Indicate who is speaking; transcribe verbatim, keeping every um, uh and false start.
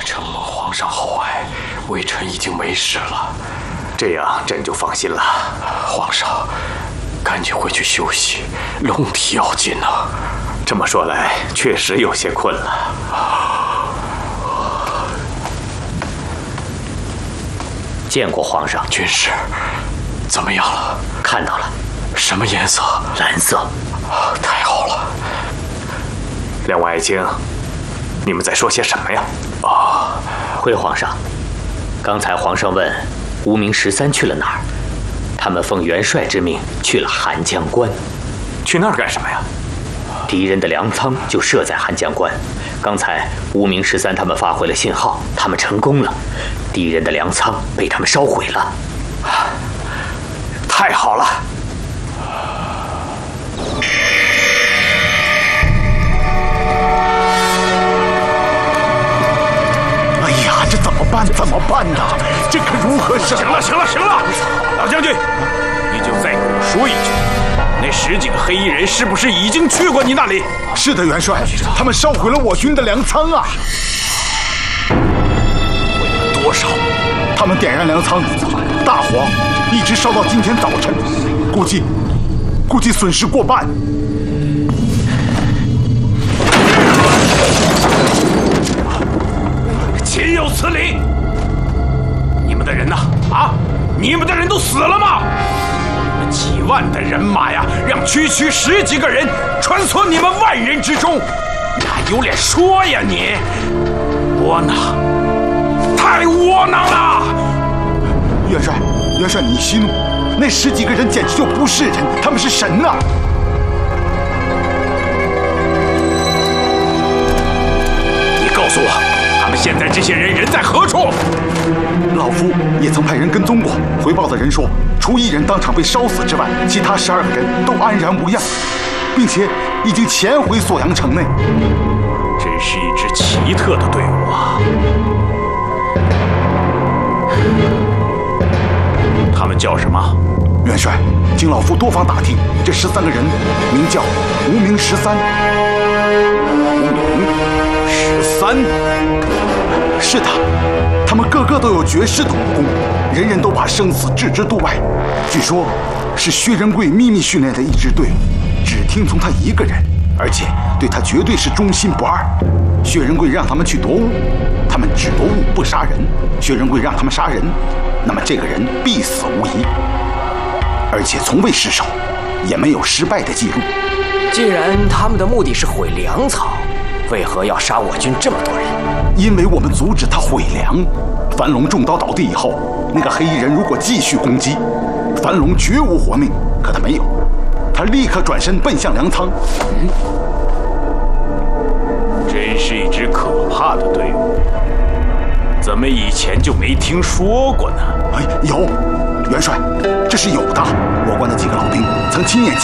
Speaker 1: 承蒙皇上厚爱，微臣已经没事了。
Speaker 2: 这样朕就放心了。
Speaker 1: 皇上，赶紧回去休息，龙体要紧啊。
Speaker 2: 这么说来，确实有些困了。见过皇上。
Speaker 1: 军师，怎么样了？
Speaker 2: 看到了。
Speaker 1: 什么颜色？
Speaker 2: 蓝色。
Speaker 1: 太好了。
Speaker 2: 两位爱卿，你们在说些什么呀？
Speaker 1: 啊，
Speaker 2: 回皇上，刚才皇上问无名十三去了哪儿，他们奉元帅之命去了寒江关。去那儿干什么呀？敌人的粮仓就设在寒江关。刚才无名十三他们发回了信号，他们成功了，敌人的粮仓被他们烧毁了。太好了！
Speaker 3: 哎呀，这怎么办？怎么办呢？这可如何是好？
Speaker 4: 行了，行了，行了，老将军，你就再给我说一句，那十几个黑衣人是不是已经去过你那里？
Speaker 3: 是的，元帅，他们烧毁了我军的粮仓啊！
Speaker 4: 毁了多少？
Speaker 3: 他们点燃粮仓，大火一直烧到今天早晨，估计估计损失过半。
Speaker 4: 岂有此理！你们的人呢？啊，你们的人都死了吗？你们几万的人马呀，让区区十几个人穿梭你们万人之中，你还有脸说呀你？窝囊，太窝囊了！
Speaker 3: 元帅，元帅你息怒，那十几个人简直就不是人，他们是神呐！
Speaker 4: 你告诉我，他们现在这些人人在何处？
Speaker 3: 老夫也曾派人跟踪过，回报的人说，除一人当场被烧死之外，其他十二个人都安然无恙，并且已经潜回锁阳城内。
Speaker 4: 真是一支奇特的队伍啊！他们叫什么？
Speaker 3: 元帅，经老夫多方打听，这十三个人名叫无名十三。
Speaker 4: 无名十三？
Speaker 3: 是的，他们个个都有绝世的武功，人人都把生死置之度外。据说，是薛仁贵秘密训练的一支队伍，只听从他一个人，而且对他绝对是忠心不二。薛仁贵让他们去夺物，他们只夺物不杀人；薛仁贵让他们杀人，那么这个人必死无疑，而且从未失手，也没有失败的记录。
Speaker 5: 既然他们的目的是毁粮草，为何要杀我军这么多人？
Speaker 3: 因为我们阻止他毁粮。樊龙中刀倒地以后，那个黑衣人如果继续攻击，樊龙绝无活命。可他没有，他立刻转身奔向粮仓。
Speaker 4: 嗯，真是一支可怕的队伍，怎么以前就没听说过呢？
Speaker 3: 哎，有，元帅，这是有的。我关的几个老兵曾亲眼见